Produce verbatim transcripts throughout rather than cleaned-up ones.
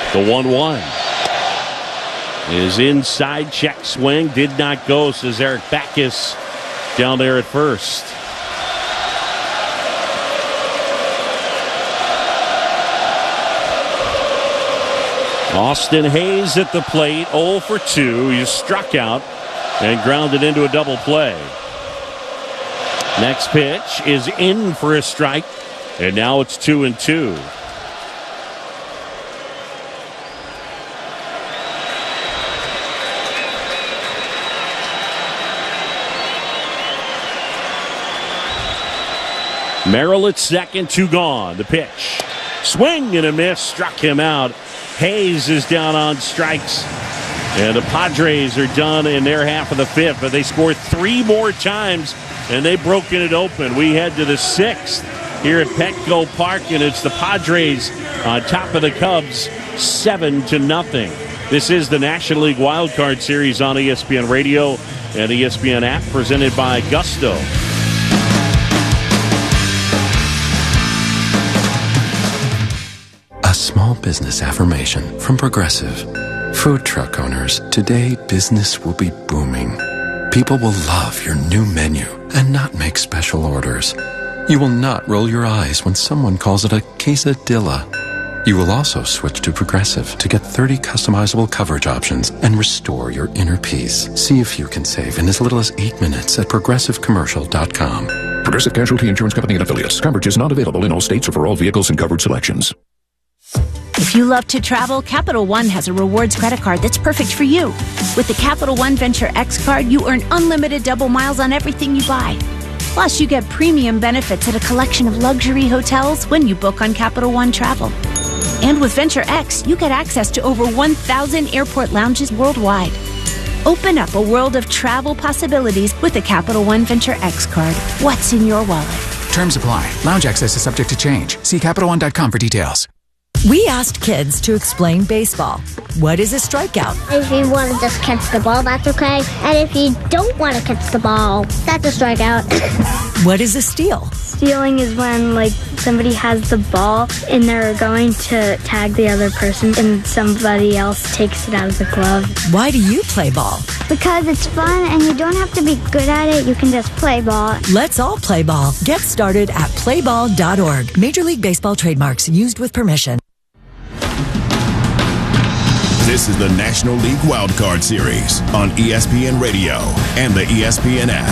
The one one is inside, check swing, did not go, says Eric Backus down there at first. Austin Hayes at the plate, oh for two. He struck out and grounded into a double play. Next pitch is in for a strike, and now it's two and two. Merrill at second, two gone. The pitch. Swing and a miss, struck him out. Hayes is down on strikes. And the Padres are done in their half of the fifth, but they scored three more times, and they've broken it open. We head to the sixth here at Petco Park, and it's the Padres on top of the Cubs, seven to nothing. This is the National League Wild Card Series on E S P N Radio and E S P N app, presented by Gusto. A small business affirmation from Progressive. Food truck owners, today business will be booming. People will love your new menu and not make special orders. You will not roll your eyes when someone calls it a quesadilla. You will also switch to Progressive to get thirty customizable coverage options and restore your inner peace. See if you can save in as little as eight minutes at progressive commercial dot com. Progressive Casualty Insurance Company and Affiliates. Coverage is not available in all states or for all vehicles and covered selections. If you love to travel, Capital One has a rewards credit card that's perfect for you. With the Capital One Venture X card, you earn unlimited double miles on everything you buy. Plus, you get premium benefits at a collection of luxury hotels when you book on Capital One Travel. And with Venture X, you get access to over one thousand airport lounges worldwide. Open up a world of travel possibilities with the Capital One Venture X card. What's in your wallet? Terms apply. Lounge access is subject to change. See Capital One dot com for details. We asked kids to explain baseball. What is a strikeout? If you want to just catch the ball, that's okay. And if you don't want to catch the ball, that's a strikeout. What is a steal? Stealing is when, like, somebody has the ball and they're going to tag the other person and somebody else takes it out of the glove. Why do you play ball? Because it's fun and you don't have to be good at it. You can just play ball. Let's all play ball. Get started at play ball dot org. Major League Baseball trademarks used with permission. This is the National League Wild Card Series on E S P N Radio and the E S P N app.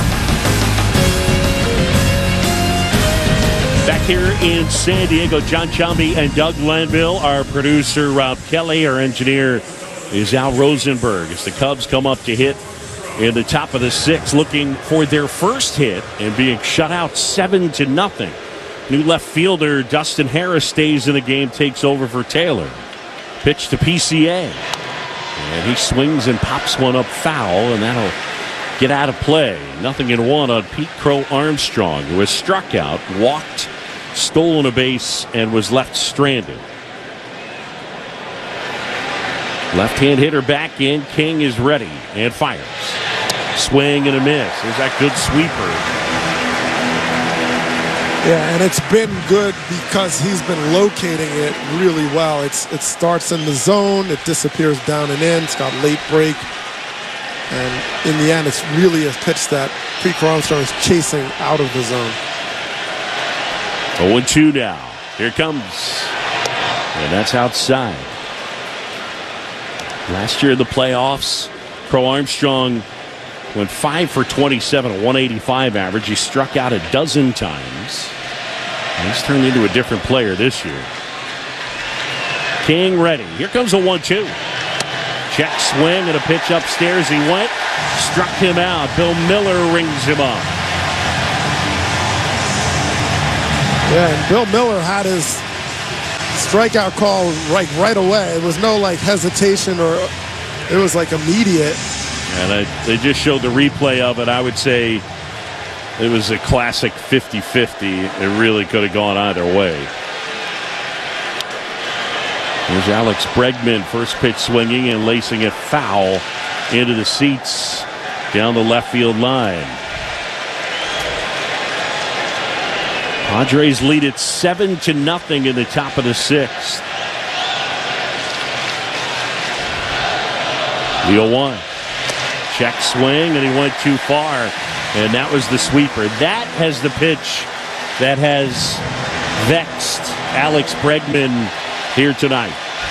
Back here in San Diego, John Chumby and Doug Glanville, our producer Rob Kelly, our engineer is Al Rosenberg. As the Cubs come up to hit in the top of the sixth, looking for their first hit and being shut out seven to nothing. New left fielder Dustin Harris stays in the game, takes over for Taylor. Pitch to P C A. And he swings and pops one up foul, and that'll get out of play. Nothing in one on Pete Crow Armstrong, who was struck out, walked, stolen a base, and was left stranded. Left-hand hitter back in. King is ready and fires. Swing and a miss. There's that good sweeper. Yeah, and it's been good because he's been locating it really well. It's It starts in the zone. It disappears down and in. It's got late break. And in the end, it's really a pitch that Pete Crow Armstrong is chasing out of the zone. oh and two now. Here comes. And that's outside. Last year in the playoffs, Crow Armstrong went five for twenty-seven, a one eighty-five average. He struck out a dozen times. And he's turned into a different player this year. King ready. Here comes a one two. Check swing and a pitch upstairs. He went, struck him out. Bill Miller rings him up. Yeah, and Bill Miller had his strikeout call right right away. It was no like hesitation, or it was like immediate. And I, they just showed the replay of it. I would say it was a classic fifty fifty. It really could have gone either way. There's Alex Bregman, first pitch swinging and lacing it foul into the seats down the left field line. Padres lead it seven to nothing in the top of the sixth. The oh one. Check swing, and he went too far. And that was the sweeper. That has the pitch that has vexed Alex Bregman here tonight.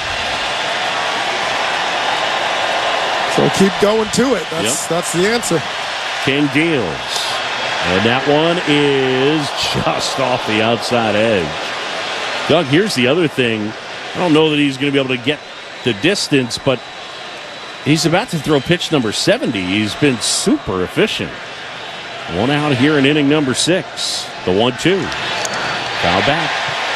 So keep going to it. That's, yep. that's the answer. King deals. And that one is just off the outside edge. Doug, here's the other thing. I don't know that he's going to be able to get the distance, but he's about to throw pitch number seventy. He's been super efficient. One out here in inning number six. The one two. Foul back.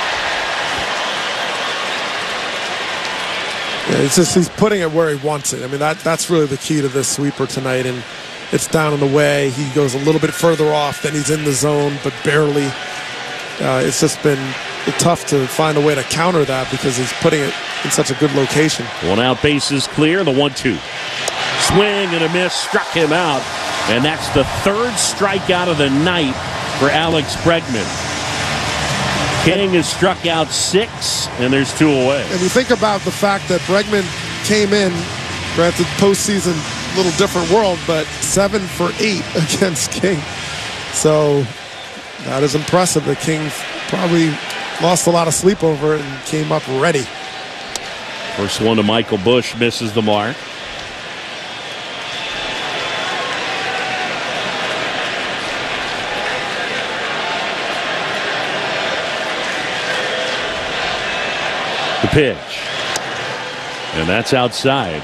Yeah, it's just he's putting it where he wants it. I mean, that that's really the key to this sweeper tonight. And it's down in the way. He goes a little bit further off, then he's in the zone, but barely. Uh, it's just been tough to find a way to counter that because he's putting it in such a good location. One out, bases clear. The one two. Swing and a miss. Struck him out. And that's the third strikeout of the night for Alex Bregman. King has struck out six, and there's two away. And you think about the fact that Bregman came in, granted postseason, little different world, but seven for eight against King. So that is impressive. The King probably lost a lot of sleep over it and came up ready. First one to Michael Busch, misses the mark. The pitch. And that's outside.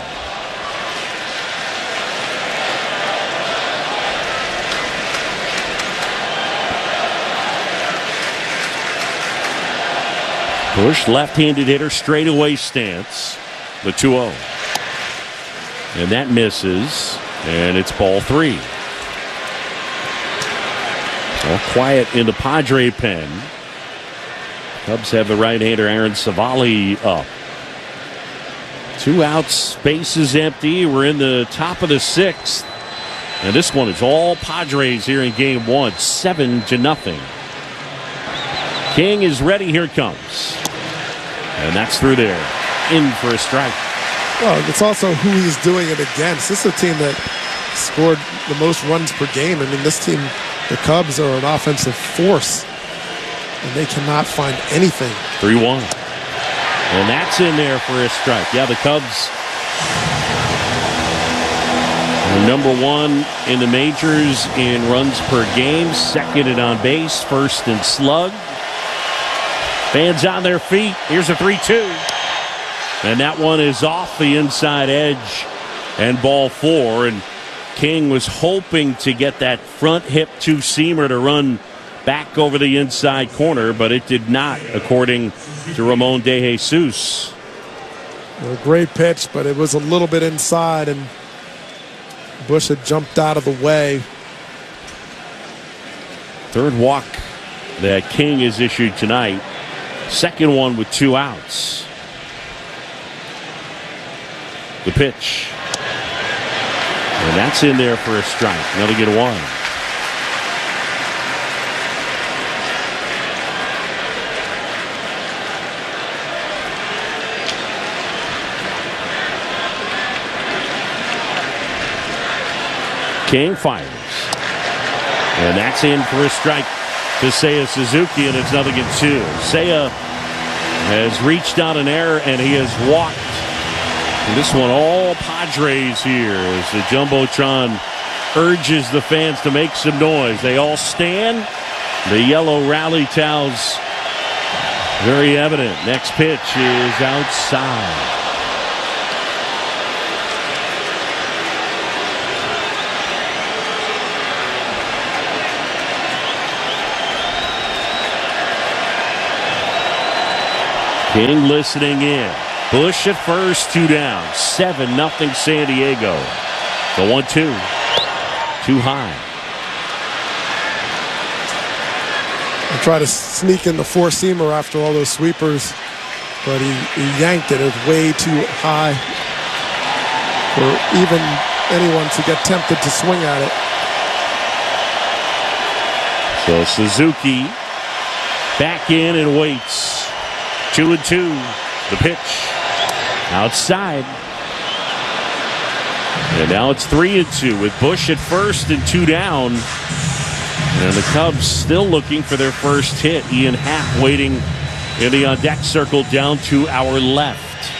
Busch, left-handed hitter, straightaway stance. The two oh. And that misses. And it's ball three. All quiet in the Padre pen. Cubs have the right-hander Aaron Savali up. Two outs, base is empty. We're in the top of the sixth. And this one is all Padres here in game one. Seven to nothing. King is ready. Here it comes. And that's through there. In for a strike. Well, it's also who he's doing it against. This is a team that scored the most runs per game. I mean, this team, the Cubs, are an offensive force. And they cannot find anything. three one. And that's in there for a strike. Yeah, the Cubs are number one in the majors in runs per game. Second in on base. First in slug. Fans on their feet. Here's a three two. And that one is off the inside edge. And ball four. And King was hoping to get that front hip two-seamer to run back over the inside corner, but it did not, according to Ramon De Jesus. A great pitch, but it was a little bit inside, and Busch had jumped out of the way. Third walk that King has issued tonight. Second one with two outs. The pitch. And that's in there for a strike. Now to get a one. King fires. And that's in for a strike to Seiya Suzuki, and it's nothing in two. Seiya has reached out an error, and he has walked. And this one, all Padres here as the Jumbotron urges the fans to make some noise. They all stand. The yellow rally towels very evident. Next pitch is outside. King listening in. Busch at first, two down. seven nothing San Diego. The one two. Too high. He tried to sneak in the four-seamer after all those sweepers, but he, he yanked it. It was way too high for even anyone to get tempted to swing at it. So Suzuki back in and waits. Two and two. The pitch outside. And now it's three and two with Bush at first and two down. And the Cubs still looking for their first hit. Ian Happ waiting in the on-deck circle down to our left.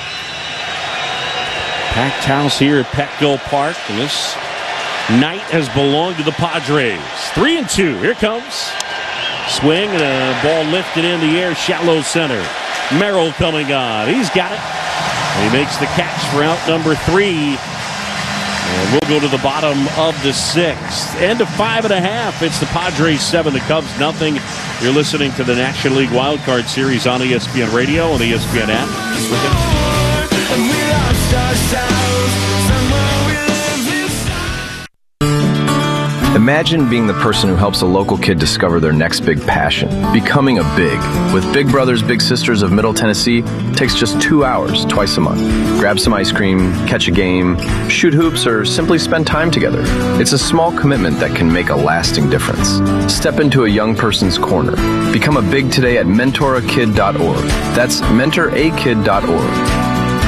Packed house here at Petco Park. And this night has belonged to the Padres. Three and two. Here comes. Swing and a ball lifted in the air. Shallow center. Merrill coming on. He's got it. And he makes the catch for out number three. And we'll go to the bottom of the sixth. End of five and a half. It's the Padres seven, the Cubs nothing. You're listening to the National League Wild Card Series on E S P N Radio and the E S P N app. Imagine being the person who helps a local kid discover their next big passion. Becoming a Big. With Big Brothers Big Sisters of Middle Tennessee, takes just two hours twice a month. Grab some ice cream, catch a game, shoot hoops, or simply spend time together. It's a small commitment that can make a lasting difference. Step into a young person's corner. Become a Big today at mentor a kid dot org. That's mentor a kid dot org.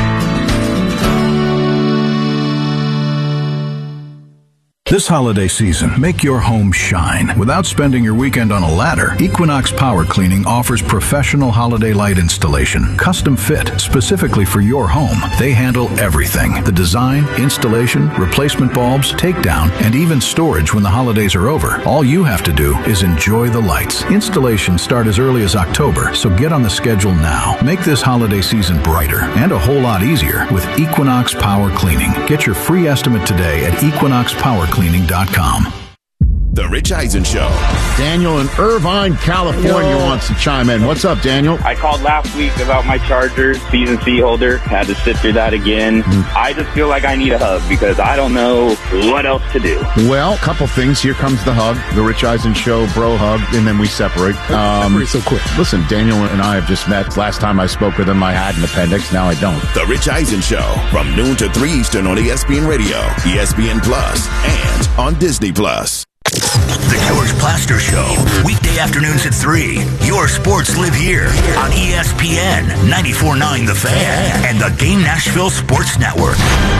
This holiday season, make your home shine. Without spending your weekend on a ladder, Equinox Power Cleaning offers professional holiday light installation, custom fit, specifically for your home. They handle everything. The design, installation, replacement bulbs, takedown, and even storage when the holidays are over. All you have to do is enjoy the lights. Installations start as early as October, so get on the schedule now. Make this holiday season brighter and a whole lot easier with Equinox Power Cleaning. Get your free estimate today at equinox power cleaning dot com. The Rich Eisen Show. Daniel in Irvine, California Yo. wants to chime in. What's up, Daniel? I called last week about my Chargers season C holder. Had to sit through that again. Mm-hmm. I just feel like I need a hug because I don't know what else to do. Well, a couple things. Here comes the hug, the Rich Eisen Show bro hug, and then we separate. Um, separate so quick. Listen, Daniel and I have just met. Last time I spoke with him, I had an appendix. Now I don't. The Rich Eisen Show from noon to three Eastern on E S P N Radio, E S P N Plus, and on Disney Plus. The George Plaster Show, weekday afternoons at three. Your sports live here on E S P N ninety-four point nine The Fan and the Game Nashville Sports Network.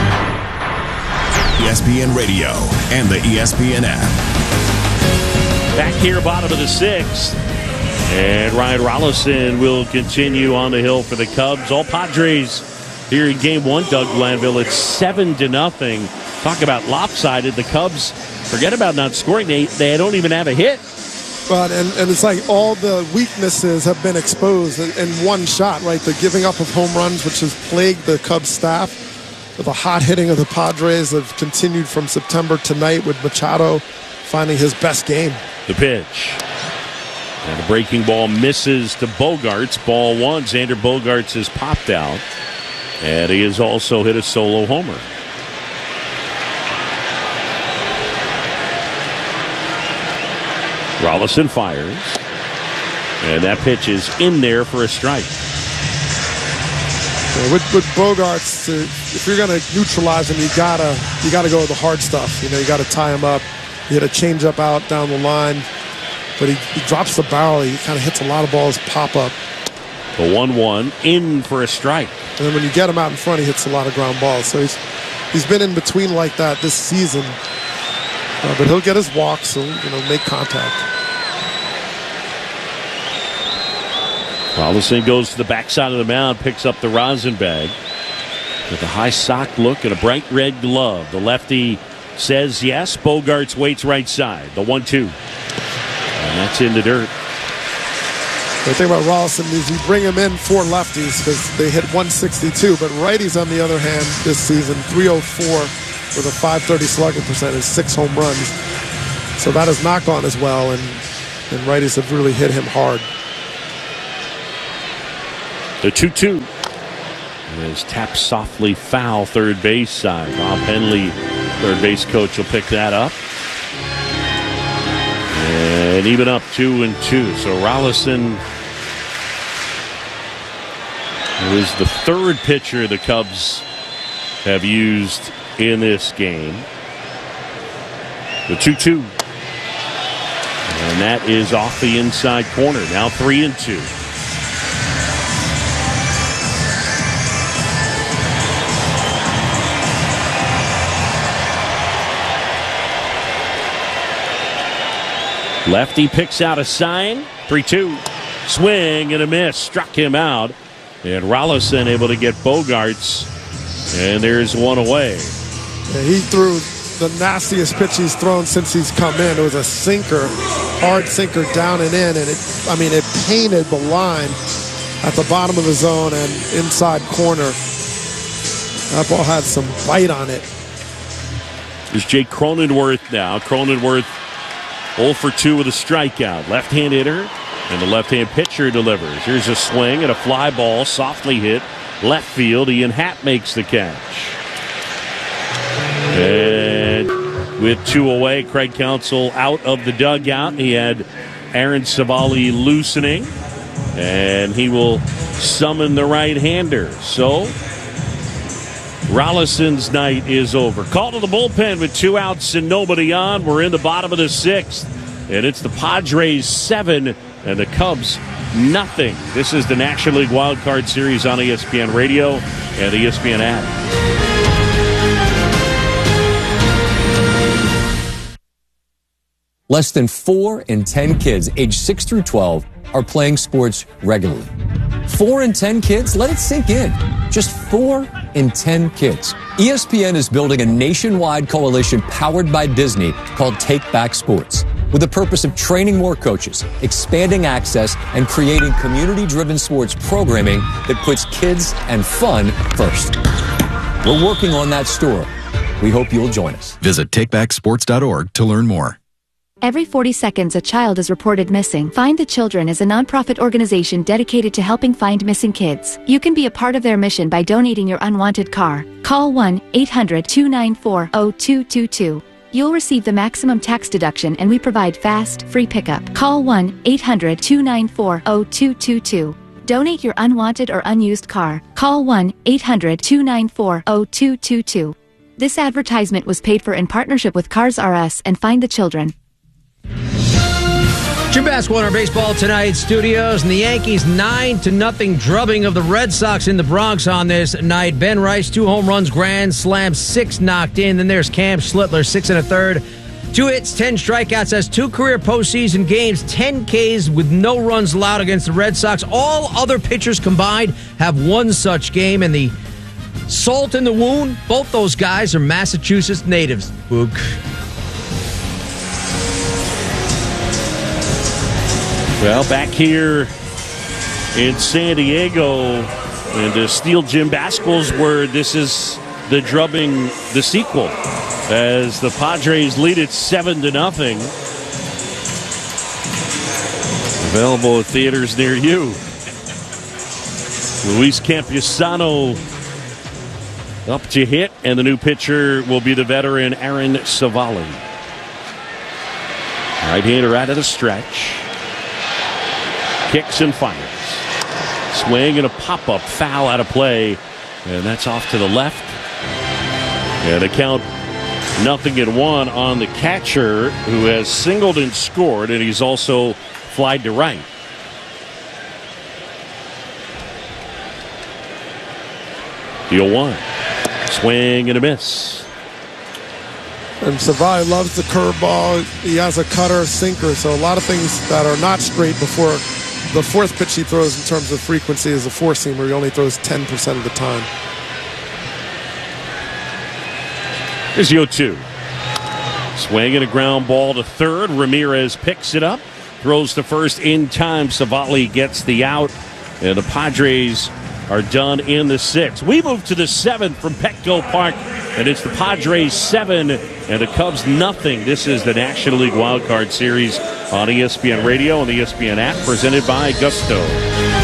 E S P N Radio and the E S P N app. Back here, bottom of the sixth. And Ryan Rollison will continue on the hill for the Cubs. All Padres here in game one, Doug Glanville. It's seven to nothing. Talk about lopsided. The Cubs forget about not scoring. They they don't even have a hit. But and, and it's like all the weaknesses have been exposed in, in one shot, right? The giving up of home runs, which has plagued the Cubs staff. The hot hitting of the Padres have continued from September to tonight with Machado finding his best game. The pitch. And the breaking ball misses to Bogaerts. Ball one. Xander Bogaerts has popped out. And he has also hit a solo homer. Rollison fires. And that pitch is in there for a strike. Yeah, with, with Bogaerts, uh, if you're going to neutralize him, you gotta you gotta go with the hard stuff. You know, you got to tie him up. He had a changeup out down the line, but he, he drops the barrel. He kind of hits a lot of balls pop up. The one one in for a strike. And then when you get him out in front, he hits a lot of ground balls. So he's he's been in between like that this season. Uh, but he'll get his walks, so you know, make contact. Rollison goes to the backside of the mound, picks up the rosin bag with a high sock look and a bright red glove. The lefty says yes. Bogaerts waits right side. The one two. And that's in the dirt. The thing about Rollison is you bring him in for lefties because they hit one sixty-two, but righties, on the other hand, this season, three oh four with a five thirty slugging percentage, six home runs. So that has not gone as well, and, and righties have really hit him hard. The two two is tapped softly foul third base side. Bob Henley, third base coach, will pick that up. And even up two and two. So Rollison, who is the third pitcher the Cubs have used in this game. The two two. And that is off the inside corner. Now three and two. Lefty picks out a sign. three two. Swing and a miss. Struck him out. And Rolison able to get Bogaerts. And there's one away. Yeah, he threw the nastiest pitch he's thrown since he's come in. It was a sinker, hard sinker down and in. And it, I mean, it painted the line at the bottom of the zone and inside corner. That ball had some bite on it. There's Jake Cronenworth now. Cronenworth oh for two with a strikeout. Left-hand hitter, and the left-hand pitcher delivers. Here's a swing and a fly ball, softly hit. Left field, Ian Happ makes the catch. And with two away, Craig Counsell out of the dugout. He had Aaron Civale loosening, and he will summon the right-hander. So Rollison's night is over. Call to the bullpen with two outs and nobody on. We're in the bottom of the sixth, and it's the Padres seven and the Cubs nothing. This is the National League Wild Card Series on E S P N Radio and the E S P N app. Less than four in ten kids aged six through twelve are playing sports regularly. Four in ten kids? Let it sink in. Just four in ten kids. E S P N is building a nationwide coalition powered by Disney called Take Back Sports, with the purpose of training more coaches, expanding access, and creating community-driven sports programming that puts kids and fun first. We're working on that story. We hope you'll join us. Visit take back sports dot org to learn more. Every forty seconds, a child is reported missing. Find the Children is a nonprofit organization dedicated to helping find missing kids. You can be a part of their mission by donating your unwanted car. Call one eight hundred two nine four zero two two two. You'll receive the maximum tax deduction, and we provide fast, free pickup. Call one eight hundred two nine four zero two two two. Donate your unwanted or unused car. Call one eight hundred two nine four zero two two two. This advertisement was paid for in partnership with Cars R Us and Find the Children. Jim basketball in our baseball tonight studios, and the Yankees nine to nothing drubbing of the Red Sox in the Bronx on this night. Ben Rice, two home runs, grand slam, six knocked in. Then there's Cam Schlittler, six and a third, two hits, ten strikeouts, has two career postseason games, ten Ks with no runs allowed against the Red Sox. All other pitchers combined have one such game, and the salt in the wound, both those guys are Massachusetts natives. Boog. Well, back here in San Diego, and to steal Jim Basketball's word, this is the drubbing, the sequel, as the Padres lead it seven to nothing. Available at theaters near you. Luis Campusano up to hit, and the new pitcher will be the veteran Aaron Civale. Right-hander out of the stretch. Kicks and fires. Swing and a pop-up foul out of play. And that's off to the left. And a count nothing and one on the catcher, who has singled and scored, and he's also flied to right. Deal one. Swing and a miss. And Civale loves the curveball. He has a cutter, sinker, so a lot of things that are not straight before. The fourth pitch he throws in terms of frequency is a four-seamer. He only throws ten percent of the time. Here's the oh two. Swing and a ground ball to third. Ramirez picks it up. Throws to first in time. Civale gets the out. And the Padres are done in the sixth. We move to the seventh from Petco Park. And it's the Padres seven and the Cubs nothing. This is the National League Wild Card Series on E S P N Radio and the E S P N app, presented by Gusto.